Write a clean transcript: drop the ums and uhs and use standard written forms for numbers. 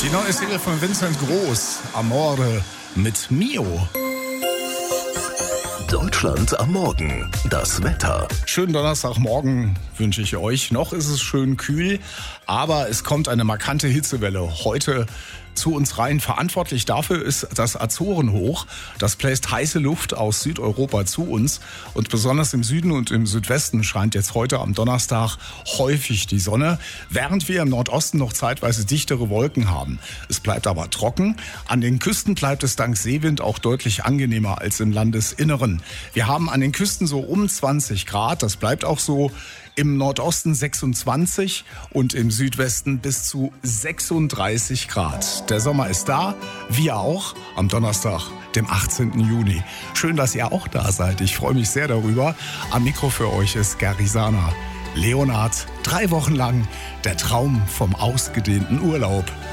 Die neue Single von Vincent Groß, Amore mit Mio. Deutschland am Morgen. Das Wetter. Schönen Donnerstagmorgen wünsche ich euch. Noch ist es schön kühl, aber es kommt eine markante Hitzewelle heute zu uns rein. Verantwortlich dafür ist das Azorenhoch. Das bläst heiße Luft aus Südeuropa zu uns. Und besonders im Süden und im Südwesten scheint jetzt heute am Donnerstag häufig die Sonne, während wir im Nordosten noch zeitweise dichtere Wolken haben. Es bleibt aber trocken. An den Küsten bleibt es dank Seewind auch deutlich angenehmer als im Landesinneren. Wir haben an den Küsten so um 20 Grad. Das bleibt auch so. Im Nordosten 26 und im Südwesten bis zu 36 Grad. Der Sommer ist da, wir auch, am Donnerstag, dem 18. Juni. Schön, dass ihr auch da seid. Ich freue mich sehr darüber. Am Mikro für euch ist Gary Sana. Leonhard, 3 Wochen lang der Traum vom ausgedehnten Urlaub.